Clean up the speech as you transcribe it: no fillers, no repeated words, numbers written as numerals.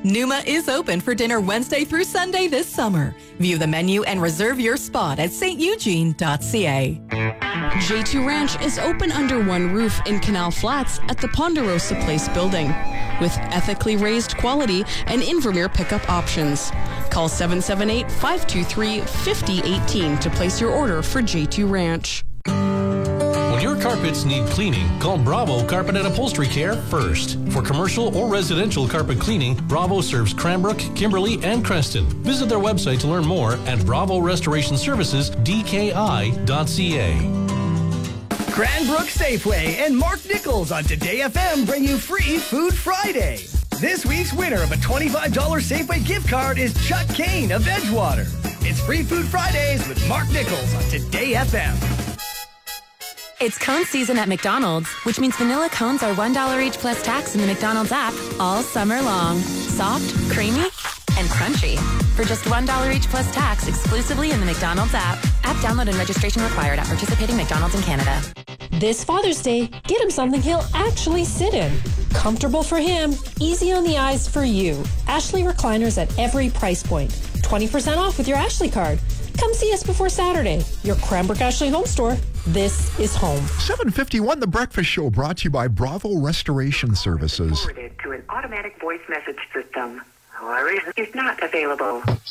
Numa is open for dinner Wednesday through Sunday this summer. View the menu and reserve your spot at steugene.ca. J2 Ranch is open under one roof in Canal Flats at the Ponderosa Place building with ethically raised quality and Invermere pickup options. Call 778-523-5018 to place your order for J2 Ranch. When your carpets need cleaning, call Bravo Carpet and Upholstery Care first. For commercial or residential carpet cleaning, Bravo serves Cranbrook, Kimberley, and Creston. Visit their website to learn more at Bravo Restoration Services, DKI.ca. Cranbrook Safeway and Mark Nichols on Today FM bring you free Food Friday. This week's winner of a $25 Safeway gift card is Chuck Kane of Edgewater. It's free Food Fridays with Mark Nichols on Today FM. It's cone season at McDonald's, which means vanilla cones are $1 each plus tax in the McDonald's app all summer long. Soft, creamy, and crunchy. For just $1 each plus tax exclusively in the McDonald's app. App download and registration required at participating McDonald's in Canada. This Father's Day, get him something he'll actually sit in. Comfortable for him, easy on the eyes for you. Ashley recliners at every price point. 20% off with your Ashley card. Come see us before Saturday. Your Cranbrook Ashley Home Store. This is home. 751 The Breakfast Show, brought to you by Bravo Restoration Services. Forwarded to an automatic voice message system. Is not available.